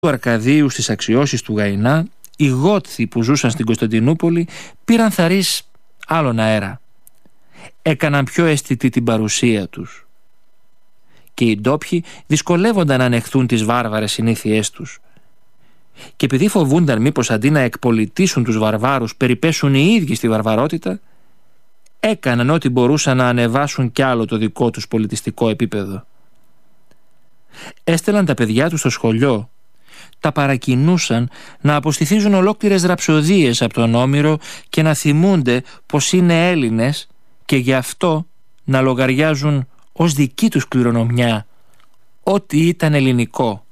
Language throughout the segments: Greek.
του Αρκαδίου στις αξιώσεις του Γαϊνά, οι Γότθοι που ζούσαν στην Κωνσταντινούπολη πήραν θαρρείς άλλον αέρα. Έκαναν πιο αισθητή την παρουσία τους. Και οι ντόπιοι δυσκολεύονταν να ανεχθούν τις βάρβαρες συνήθειές τους. Και επειδή φοβούνταν μήπως αντί να εκπολιτήσουν τους βαρβάρους περιπέσουν οι ίδιοι στη βαρβαρότητα, έκαναν ό,τι μπορούσαν να ανεβάσουν κι άλλο το δικό τους πολιτιστικό επίπεδο. Έστελαν τα παιδιά τους στο σχολείο, τα παρακινούσαν να αποστηθίζουν ολόκληρες ραψοδίες από τον Όμηρο και να θυμούνται πως είναι Έλληνες και γι' αυτό να λογαριάζουν ως δική τους κληρονομιά ό,τι ήταν ελληνικό.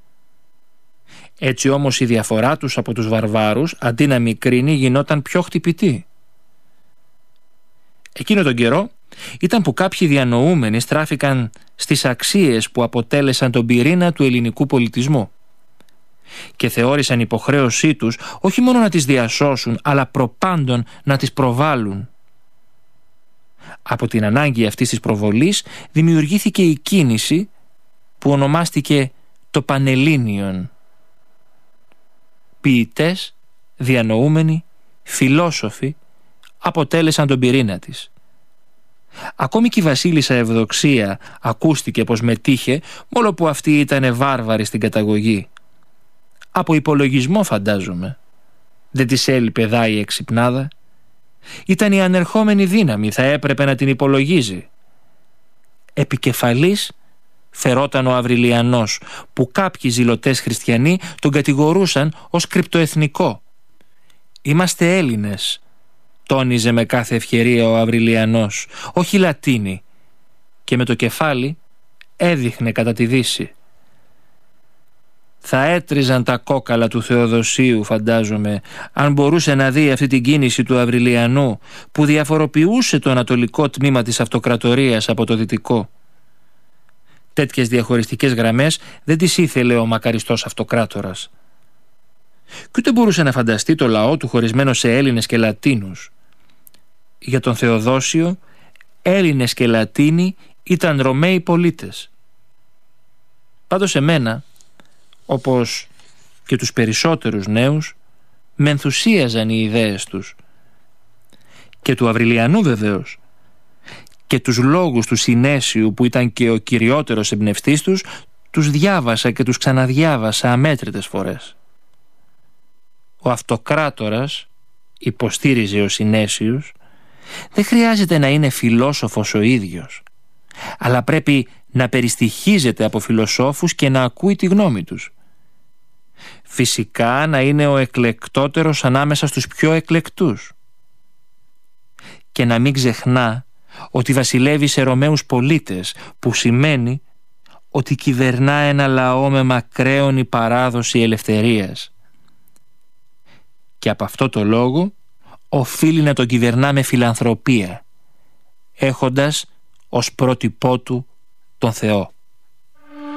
Έτσι όμως η διαφορά τους από τους βαρβάρους αντί να μικρύνει γινόταν πιο χτυπητή. Εκείνο τον καιρό ήταν που κάποιοι διανοούμενοι στράφηκαν στις αξίες που αποτέλεσαν τον πυρήνα του ελληνικού πολιτισμού και θεώρησαν υποχρέωσή τους όχι μόνο να τις διασώσουν αλλά προπάντων να τις προβάλλουν. Από την ανάγκη αυτής της προβολής δημιουργήθηκε η κίνηση που ονομάστηκε το Πανελλήνιον. Ποιητές, διανοούμενοι, φιλόσοφοι αποτέλεσαν τον πυρήνα της. Ακόμη και η βασίλισσα Ευδοξία ακούστηκε πως μετήχε, μόνο που αυτή ήταν βάρβαρη στην καταγωγή. Από υπολογισμό φαντάζομαι. Δεν της έλειπε δά η εξυπνάδα. Ήταν η ανερχόμενη δύναμη, θα έπρεπε να την υπολογίζει. Επικεφαλής φερόταν ο Αβριλιανός, που κάποιοι ζηλωτές χριστιανοί τον κατηγορούσαν ως κρυπτοεθνικό. «Είμαστε Έλληνες», τόνιζε με κάθε ευκαιρία ο Αβριλιανός, «όχι Λατίνοι», και με το κεφάλι έδειχνε κατά τη Δύση. Θα έτριζαν τα κόκαλα του Θεοδοσίου, φαντάζομαι, αν μπορούσε να δει αυτή την κίνηση του Αβριλιανού που διαφοροποιούσε το ανατολικό τμήμα της αυτοκρατορίας από το δυτικό. Τέτοιες διαχωριστικές γραμμές δεν τις ήθελε ο μακαριστός αυτοκράτορας. Και ούτε μπορούσε να φανταστεί το λαό του χωρισμένο σε Έλληνες και Λατίνους. Για τον Θεοδόσιο, Έλληνες και Λατίνοι ήταν Ρωμαίοι πολίτες. Πάντως εμένα, όπως και τους περισσότερους νέους, με ενθουσίαζαν οι ιδέες τους. Και του Αβριλιανού βεβαίως. Και τους λόγους του Συνέσιου που ήταν και ο κυριότερος εμπνευστής τους, τους διάβασα και τους ξαναδιάβασα αμέτρητες φορές. Ο αυτοκράτορας, υποστήριζε ο Συνέσιος, δεν χρειάζεται να είναι φιλόσοφος ο ίδιος, αλλά πρέπει να περιστοιχίζεται από φιλοσόφους και να ακούει τη γνώμη τους. Φυσικά να είναι ο εκλεκτότερος ανάμεσα στους πιο εκλεκτούς. Και να μην ξεχνά ότι βασιλεύει σε Ρωμαίους πολίτες, που σημαίνει ότι κυβερνά ένα λαό με μακραίωνη παράδοση ελευθερίας. Και από αυτό το λόγο οφείλει να τον κυβερνά με φιλανθρωπία, έχοντας ως πρότυπό του τον Θεό.